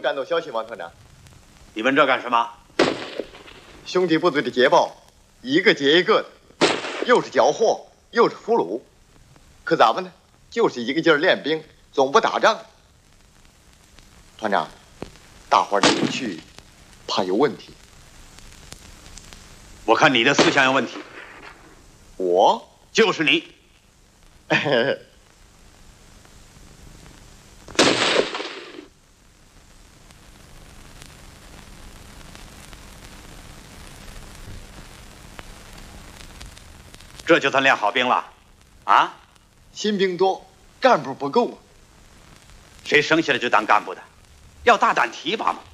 战斗消息，王团长。 你问这干什么？ 兄弟部队的捷报，一个接一个的，又是缴获，又是俘虏。可咱们呢，就是一个劲儿练兵，总不打仗。团长，大伙儿这一去，怕有问题。 我看你的思想有问题。 我就是你。这就算练好兵了，啊？ 新兵多，干部不够。 谁生下来就当干部的？要大胆提拔嘛。